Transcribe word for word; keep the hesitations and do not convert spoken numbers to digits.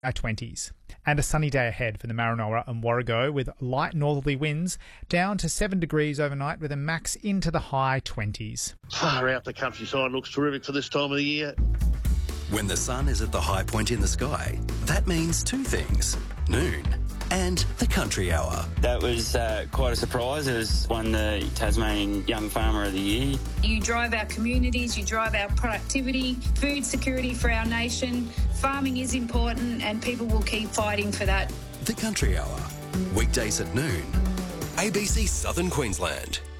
twenties. And a sunny day ahead for the Maranoa and Warrego with light northerly winds down to seven degrees overnight with a max into the high twenties. Far out, the countryside looks terrific for this time of the year. When the sun is at the high point in the sky, that means two things: noon and the country hour. That was uh, quite a surprise. It was won the Tasmanian Young Farmer of the Year. You drive our communities, you drive our productivity, food security for our nation. Farming is important and people will keep fighting for that. The country hour, weekdays at noon. A B C Southern Queensland.